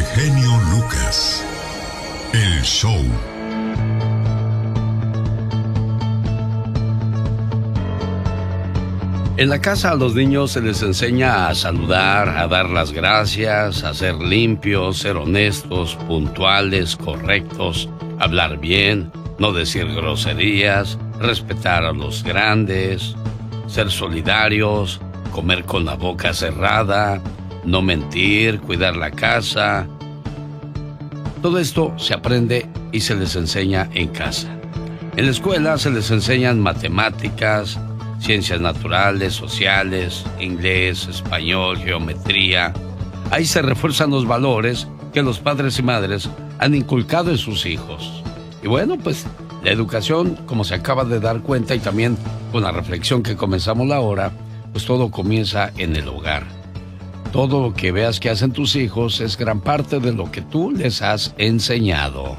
El genio Lucas. El show. En la casa a los niños se les enseña a saludar, a dar las gracias, a ser limpios, ser honestos, puntuales, correctos, hablar bien, no decir groserías, respetar a los grandes, ser solidarios, comer con la boca cerrada, no mentir, cuidar la casa. Todo esto se aprende y se les enseña en casa. En la escuela se les enseñan matemáticas, ciencias naturales, sociales, inglés, español, geometría. Ahí se refuerzan los valores que los padres y madres han inculcado en sus hijos. Y bueno, pues la educación, como se acaba de dar cuenta y también con la reflexión que comenzamos la hora, pues todo comienza en el hogar. Todo lo que veas que hacen tus hijos es gran parte de lo que tú les has enseñado.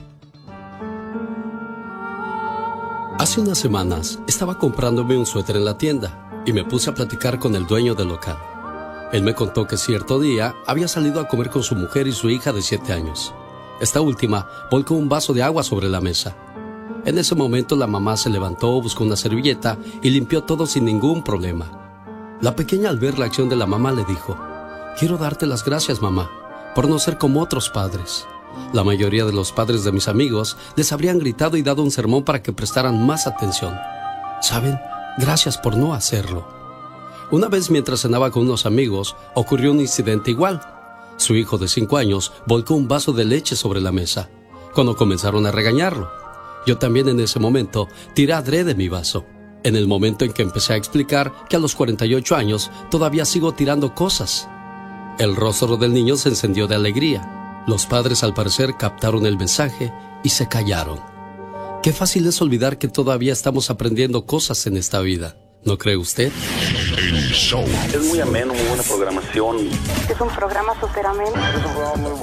Hace unas semanas estaba comprándome un suéter en la tienda y me puse a platicar con el dueño del local. Él me contó que cierto día había salido a comer con su mujer y su hija de 7 años. Esta última volcó un vaso de agua sobre la mesa. En ese momento la mamá se levantó, buscó una servilleta y limpió todo sin ningún problema. La pequeña, al ver la acción de la mamá, le dijo: «Quiero darte las gracias, mamá, por no ser como otros padres». La mayoría de los padres de mis amigos les habrían gritado y dado un sermón para que prestaran más atención. ¿Saben? Gracias por no hacerlo. Una vez, mientras cenaba con unos amigos, ocurrió un incidente igual. Su hijo de 5 años volcó un vaso de leche sobre la mesa, cuando comenzaron a regañarlo. Yo también en ese momento tiré adrede mi vaso, en el momento en que empecé a explicar que a los 48 años todavía sigo tirando cosas. El rostro del niño se encendió de alegría. Los padres, al parecer, captaron el mensaje y se callaron. Qué fácil es olvidar que todavía estamos aprendiendo cosas en esta vida, ¿no cree usted? El show. Es muy ameno, muy buena programación. Es un programa súper ameno. Es un programa muy